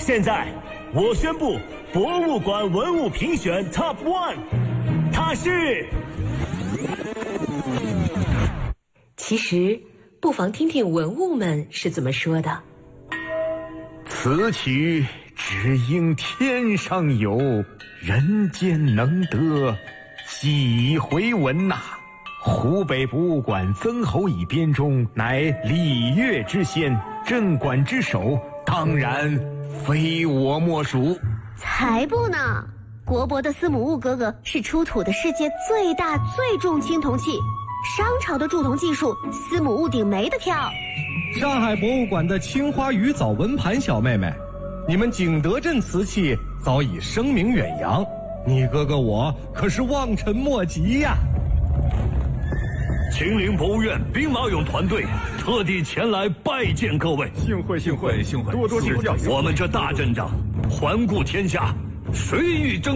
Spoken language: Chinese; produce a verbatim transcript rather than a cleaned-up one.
现在，我宣布博物馆文物评选 Top One， 它是。 其实，不妨听听文物们是怎么说的。 此曲只应天上有，人间能得几回闻呐、啊！湖北博物馆曾侯乙编钟，乃礼乐之先，镇馆之首，当然非我莫属。 才不呢！国博的司母戊哥哥是出土的世界最大最重青铜器，商朝的铸铜技术，司母戊鼎没得挑。 上海博物馆的青花鱼藻纹盘小妹妹，你们景德镇瓷器早已声名远扬，你哥哥我可是望尘莫及呀、啊！ 秦陵博物院兵马俑团队特地前来拜见各位， 幸会幸会幸会，多多指教。 我们这大阵仗，环顾天下，谁欲争